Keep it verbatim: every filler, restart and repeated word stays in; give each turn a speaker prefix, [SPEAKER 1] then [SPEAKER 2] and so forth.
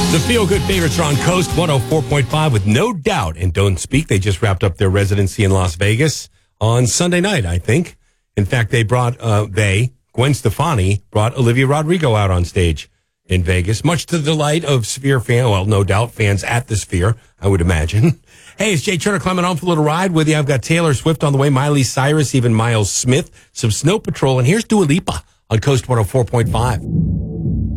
[SPEAKER 1] The Feel Good favorites are on Coast one oh four point five with No Doubt and Don't Speak. They just wrapped up their residency in Las Vegas on Sunday night, I think. In fact, they brought, uh, they, Gwen Stefani, brought Olivia Rodrigo out on stage in Vegas, much to the delight of Sphere fans, well, No Doubt fans at the Sphere, I would imagine. Hey, it's Jay Turner climbing on for a little ride with you. I've got Taylor Swift on the way, Miley Cyrus, even Miles Smith, some Snow Patrol, and here's Dua Lipa on Coast one oh four point five.